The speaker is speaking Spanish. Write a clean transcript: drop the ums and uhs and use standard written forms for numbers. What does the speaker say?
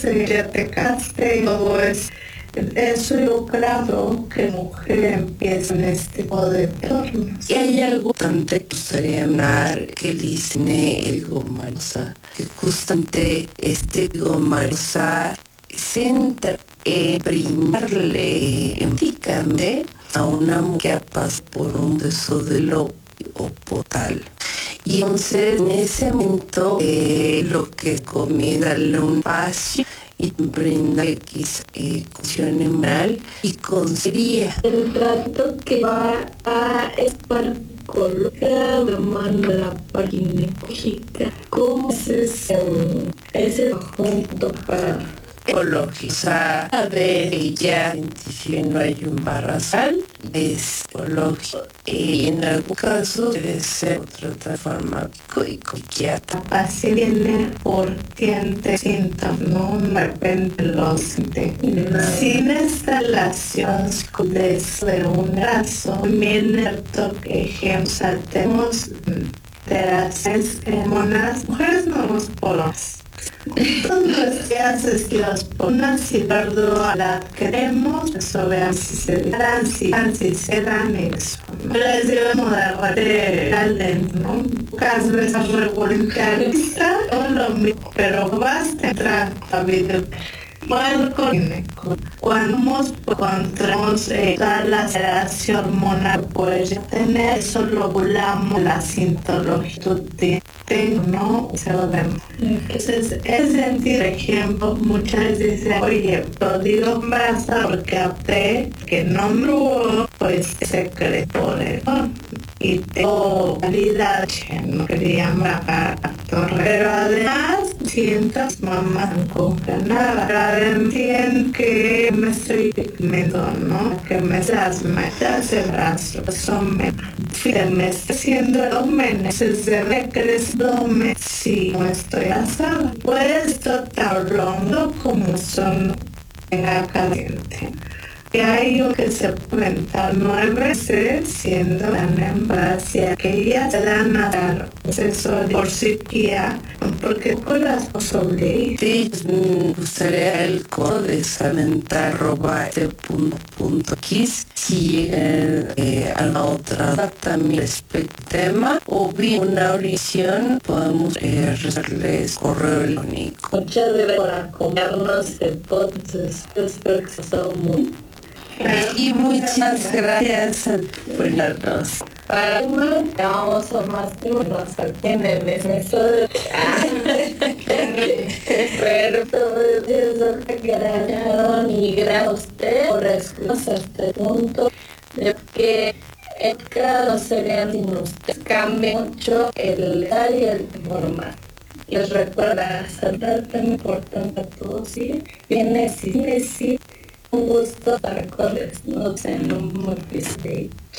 ya te casaste y todo eso logrado que mujer empieza en este tipo de entornos. Y hay algo bastante que gustaría hablar que dice el Gomarosa, que justamente Gomarosa se entra en brindarle empáticamente a una mujer que pasa por un beso de lo opotal. Y entonces en ese momento lo que come darle un espacio y brinda quizá cuestión moral y conseguiría el trato que va a estar colocado de mano de la página ecológica. ¿Cómo es ese conjunto para ecologizar? A ver, ya si no hay un barrasal, es ecológico. Y en algún caso debe ser otra farmacéutico y psiquiatra. Así viene por tiente síntomas, ¿no? De repente los siente. Sin instalaciones de un brazo, también el toque ejemplos, tenemos terapias hormonas, mujeres no nos polos. Entonces, ¿qué haces que las ponas y verdo la queremos? Eso vean si se dan, si se dan eso. Les debemos de talento, ¿no? Pocas veces revolucionarista o lo mismo, pero basta entrar a vida. Cuando encontramos la alteración hormonal, pues ya tener eso lo volamos la sintología tengo, ¿no? Se lo vemos. Entonces, es sentir ejemplo, muchas dicen, oye, lo digo embarazada porque apté que no me hubo, pues secreto, ¿no? Y tengo calidad, no quería matar a torre. Pero además, sientas mamá congelada, entiendo que me estoy pigmento, ¿no? Que me las metas el brazo, me está haciendo el meses de recreación, si no estoy asada. Pues estar hablando como son en la caliente. Y hay lo que se cuenta 9 veces siendo la embaracia que ella se dan a dar proceso por psiquia porque con las posibilidades. Sí, me gustaría el código de salentar @punto si a la otra también respecto al tema o bien una audición podemos rezarles correo electrónico. Muchas gracias por acompañarnos el podcast. Espero que se sea muy y muchas gracias por vernos. para vamos a más tiempo en el episodio. Pero eso que agradecieron y gracias a usted por escucharnos a este punto de que el grado sería sin usted cambia mucho el legal y el formal. Les recuerda saltar tan importante a todos, ¿sí? Viene sí, un gusto para correr, no sé, no muy triste.